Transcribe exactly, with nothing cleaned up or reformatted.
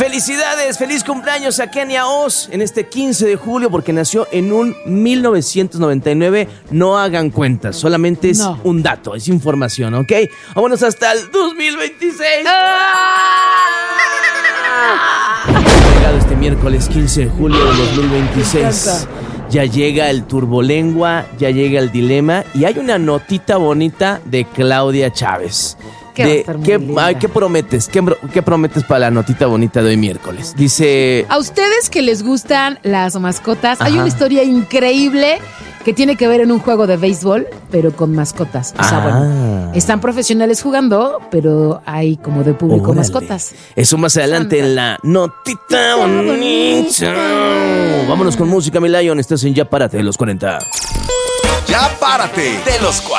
Felicidades, feliz cumpleaños a Kenia Oz en este quince de julio porque nació en un mil novecientos noventa y nueve. No hagan cuentas, solamente es no. un dato, es información, ¿ok? Vámonos hasta el dos mil veintiséis. Ha llegado este miércoles quince de julio de dos mil veintiséis. Ya llega el turbolengua, ya llega el dilema y hay una notita bonita de Claudia Chávez. De, ¿qué, ay, ¿Qué prometes? ¿Qué, ¿Qué prometes para la notita bonita de hoy miércoles? Dice... A ustedes que les gustan las mascotas, Ajá. hay una historia increíble que tiene que ver en un juego de béisbol, pero con mascotas. O sea, ah. bueno, están profesionales jugando, pero hay como de público Órale. mascotas. Eso más adelante Santa. en la notita bonita. Vámonos con música, mi Lion. Estás en Ya Párate de los cuarenta. Ya Párate de los cuarenta.